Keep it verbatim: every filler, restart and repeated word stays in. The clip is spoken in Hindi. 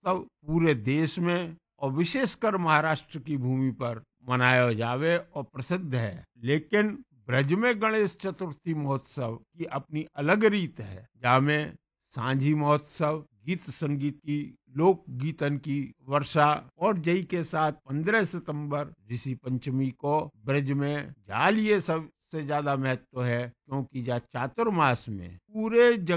महोत्सव पूरे देश में और विशेषकर महाराष्ट्र की भूमि पर मनाया जावे और प्रसिद्ध है। लेकिन ब्रज में गणेश चतुर्थी महोत्सव की अपनी अलग रीत है, जहाँ में सांझी महोत्सव, गीत संगीत की, लोक गीतन की वर्षा और जय के साथ पंद्रह सितंबर ऋषि पंचमी को ब्रज में जाल ये सबसे ज्यादा महत्व है, क्योंकि जा चातुर्मास में पूरे जग